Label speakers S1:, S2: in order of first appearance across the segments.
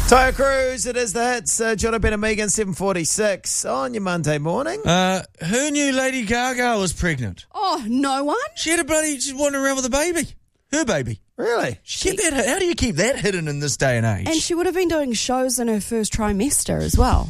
S1: Tyre Cruise, it is the hits. Jonathan and Megan, 7:46 on your Monday morning.
S2: Who knew Lady Gaga was pregnant?
S3: Oh, no one?
S2: She had she's wandering around with a baby. Her baby.
S1: Really?
S2: How do you keep that hidden in this day and age?
S3: And she would have been doing shows in her first trimester as well.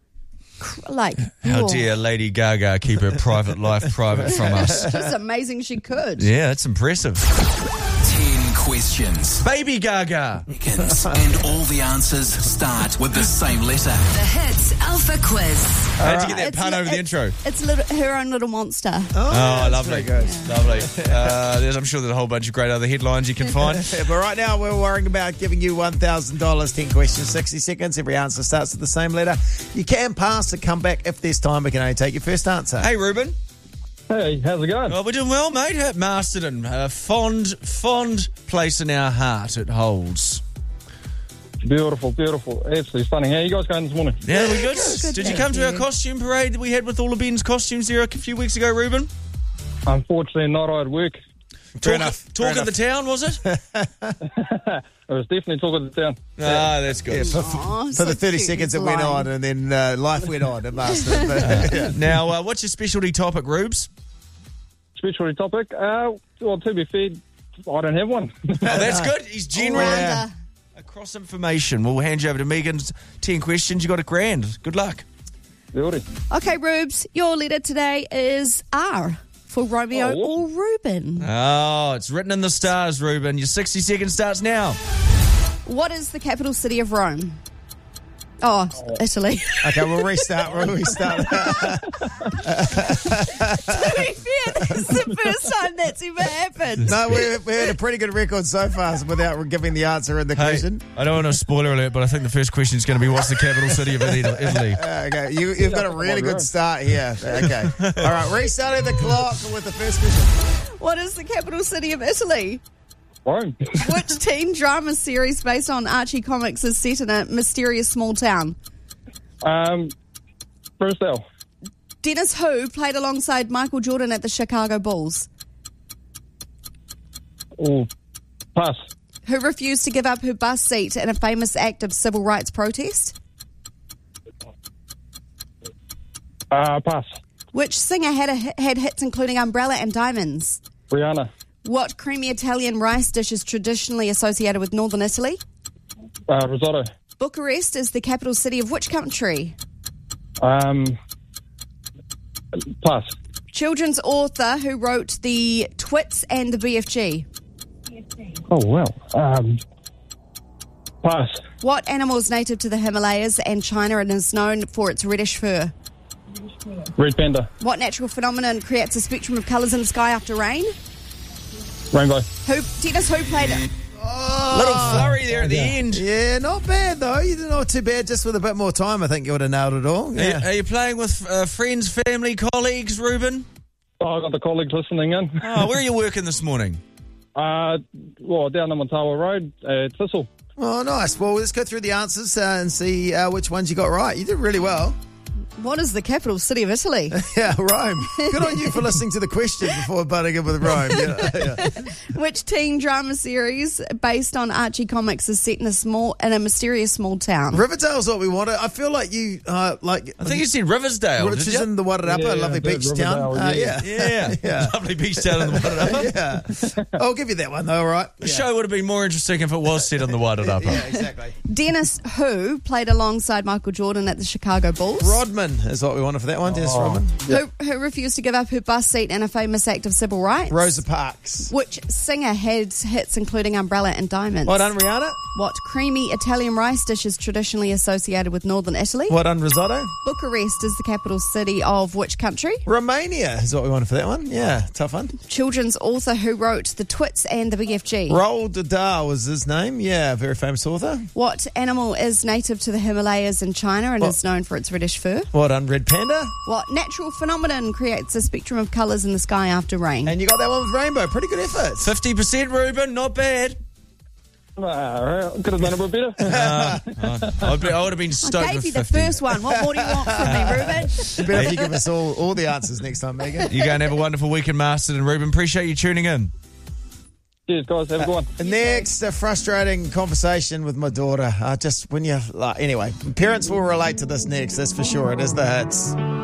S2: How dare Lady Gaga keep her private life private from us?
S3: It's amazing she could.
S2: Yeah, that's impressive.
S4: 10 questions.
S2: Baby Gaga.
S4: Seconds. And all the answers start with the same letter.
S5: The Hits Alpha Quiz.
S2: How'd you get that pun over the intro?
S3: It's her own little monster.
S2: Oh, lovely.
S1: Good.
S2: Lovely. I'm sure there's a whole bunch of great other headlines you can find.
S1: Yeah, but right now we're worrying about giving you $1,000, 10 questions, 60 seconds. Every answer starts with the same letter. You can pass or come back if there's time. We can only take your first answer.
S2: Hey, Ruben.
S6: Hey, how's it going?
S2: Oh, we're doing well, mate. At Masterton, a fond place in our heart it holds.
S6: Beautiful, beautiful. Absolutely stunning. How are you guys going this morning?
S2: Yeah, we good.
S3: Good,
S2: Did you
S3: thank
S2: come to
S3: you.
S2: our costume parade that we had with all of Ben's costumes there a few weeks ago, Ruben?
S6: Unfortunately, not. I had work.
S1: Fair
S2: Talk
S1: enough.
S2: of the town, was it?
S6: It was definitely talk of the town.
S2: Ah, that's good.
S1: Yeah, for the 30 seconds it went on, and then life went on at Master. Yeah.
S2: Now, what's your specialty topic, Rubes?
S6: Specialty topic. Well, to be fair, I don't have one.
S2: Oh, that's good. He's genuine.
S3: All-rounder.
S2: Across information. We'll hand you over to Megan's 10 questions. You got a grand. Good luck.
S6: Beauty.
S3: Okay, Rubes, your letter today is R for Romeo or Ruben.
S2: Oh, it's written in the stars, Ruben. Your 60 seconds starts now.
S3: What is the capital city of Rome? Oh, Italy.
S1: Okay, we'll restart.
S3: To be fair, that's the first time that's ever happened.
S1: No, we had a pretty good record so far without giving the answer in the question.
S2: I don't want to spoiler alert, but I think the first question is going to be what's the capital city of Italy?
S1: Okay, you've got a really good start here. Okay. All right, restarting the clock with the first question.
S3: What is the capital city of Italy?
S6: Rome.
S3: Which teen drama series based on Archie comics is set in a mysterious small town?
S6: Brucedale.
S3: Dennis Hu played alongside Michael Jordan at the Chicago Bulls.
S6: Oh, pass.
S3: Who refused to give up her bus seat in a famous act of civil rights protest?
S6: Pass.
S3: Which singer had hits including Umbrella and Diamonds?
S6: Rihanna.
S3: What creamy Italian rice dish is traditionally associated with northern Italy?
S6: Risotto.
S3: Bucharest is the capital city of which country?
S6: Pass.
S3: Children's author who wrote the Twits and the BFG?
S6: Oh, well. Pass.
S3: What animal is native to the Himalayas and China and is known for its reddish fur?
S6: Red panda.
S3: What natural phenomenon creates a spectrum of colours in the sky after rain?
S6: Rainbow.
S3: Dennis Hu played it.
S2: Little flurry there at the end.
S1: Yeah, not bad though. You did not too bad. Just with a bit more time, I think you would have nailed it all. Yeah.
S2: Are you playing with friends, family, colleagues, Ruben?
S6: Oh, I got the colleagues listening in.
S2: Oh, where are you working this morning?
S6: Down the Montawa Road at Thistle.
S1: Oh, nice. Well, let's go through the answers and see which ones you got right. You did really well.
S3: What is the capital city of Italy?
S1: Yeah, Rome. Good on you for listening to the question before butting in with Rome. Yeah.
S3: Which teen drama series based on Archie comics is set in a mysterious small town?
S1: Riverdale's what we wanted. I feel like you
S2: I think you said Riversdale.
S1: which
S2: did
S1: is
S2: you?
S1: in the Wairarapa,
S6: Yeah,
S1: a lovely
S6: I did,
S1: beach town.
S6: Riverdale,
S1: Yeah.
S2: Yeah. Lovely beach town in the Wairarapa.
S1: Yeah. I'll give you that one though, all right?
S2: The show would have been more interesting if it was set in the Wairarapa.
S1: Yeah, exactly.
S3: Dennis Hu played alongside Michael Jordan at the Chicago Bulls.
S1: Rodman is what we wanted for that one, Dennis Rodman.
S3: Who refused to give up her bus seat in a famous act of civil rights?
S1: Rosa Parks.
S3: Which singer had hits including Umbrella and Diamonds?
S1: Well done, Rihanna.
S3: What creamy Italian rice dish is traditionally associated with northern Italy?
S1: Well done, Risotto.
S3: Bucharest is the capital city of which country?
S1: Romania is what we wanted for that one. Yeah, tough one.
S3: Children's author who wrote The Twits and the BFG?
S1: Roald Dahl was his name. Yeah, very famous author.
S3: What animal is native to the Himalayas in China and is known for its reddish fur?
S1: Well done, Red Panda.
S3: What natural phenomenon creates a spectrum of colours in the sky after rain?
S1: And you got that one with Rainbow. Pretty good effort.
S2: 50%, Ruben. Not bad.
S6: Could have done a bit better.
S2: I would have been stoked
S3: I gave
S2: with
S3: you the
S2: 50.
S3: first one. What more do you want from me, Ruben?
S1: Better if you give us all the answers next time, Megan.
S2: You go and have a wonderful week in Masterton, Ruben. Appreciate you tuning in.
S6: Cheers, guys. Have a good one.
S1: Next, a frustrating conversation with my daughter. Just when you... anyway, parents will relate to this next, that's for sure. It is the hits.